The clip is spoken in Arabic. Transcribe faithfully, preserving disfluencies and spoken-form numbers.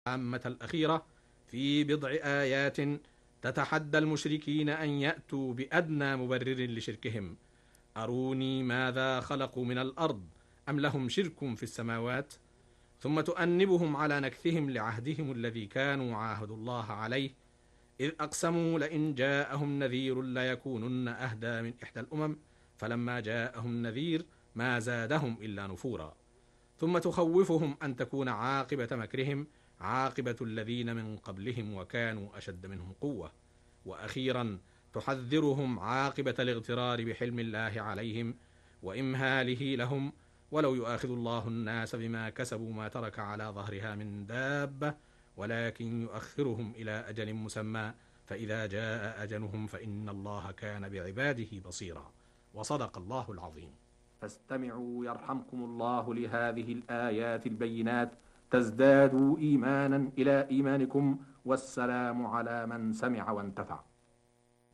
العامة الأخيرة في بضع آيات تتحدى المشركين أن يأتوا بأدنى مبرر لشركهم. أروني ماذا خلقوا من الأرض أم لهم شرك في السماوات، ثم تؤنبهم على نكثهم لعهدهم الذي كانوا عاهدوا الله عليه، إذ أقسموا لئن جاءهم نذير ليكونن أهدى من إحدى الأمم فلما جاءهم نذير ما زادهم إلا نفورا. ثم تخوفهم أن تكون عاقبة مكرهم عاقبة الذين من قبلهم وكانوا أشد منهم قوة. وأخيرا تحذرهم عاقبة الاغترار بحلم الله عليهم وإمهاله لهم، ولو يؤاخذ الله الناس بما كسبوا ما ترك على ظهرها من دابة ولكن يؤخرهم إلى أجل مسمى فإذا جاء أجلهم فإن الله كان بعباده بصيرا. وصدق الله العظيم. فاستمعوا يرحمكم الله لهذه الآيات البينات تزدادوا إيمانا إلى إيمانكم، والسلام على من سمع وانتفع.